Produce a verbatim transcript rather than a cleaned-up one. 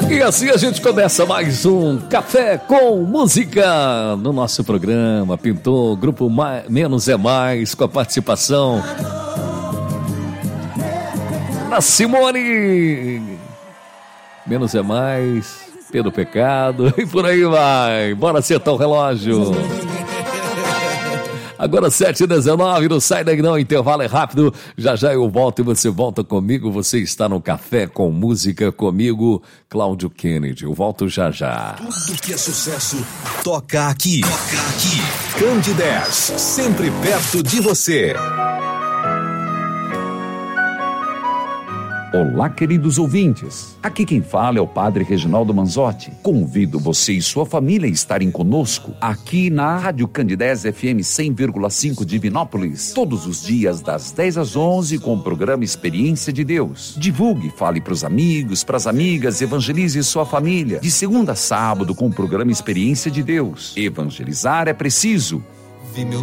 E assim a gente começa mais um Café com Música no nosso programa. Pintou Grupo Mais, Menos é Mais, com a participação da Simone. Menos é Mais, pelo pecado e por aí vai. Bora acertar o relógio. Agora sete e dezenove, não sai daí não, intervalo é rápido, já já eu volto e você volta comigo, você está no Café com Música comigo, Cláudio Kennedy, eu volto já já. Tudo que é sucesso, toca aqui, toca aqui, Candidez, sempre perto de você. Olá, queridos ouvintes. Aqui quem fala é o Padre Reginaldo Manzotti. Convido você e sua família a estarem conosco aqui na Rádio Candidez F M cem vírgula cinco de Divinópolis, todos os dias das dez às onze com o programa Experiência de Deus. Divulgue, fale para os amigos, para as amigas, evangelize sua família. De segunda a sábado com o programa Experiência de Deus. Evangelizar é preciso.